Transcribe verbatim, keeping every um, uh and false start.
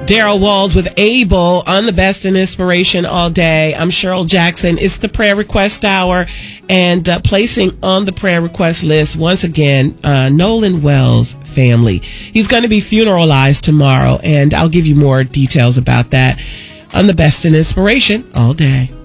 Daryl Walls with Abel on the Best in Inspiration all day. I'm Cheryl Jackson. It's the prayer request hour, and uh, placing on the prayer request list once again, uh, Nolan Wells family. He's going to be funeralized tomorrow, and I'll give you more details about that on the Best in Inspiration all day.